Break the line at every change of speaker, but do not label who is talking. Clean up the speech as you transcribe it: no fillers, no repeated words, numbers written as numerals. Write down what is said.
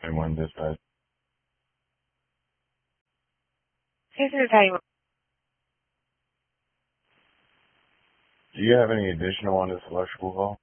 And when dispatch.
This is how you.
Do you have any additional on this electrical call?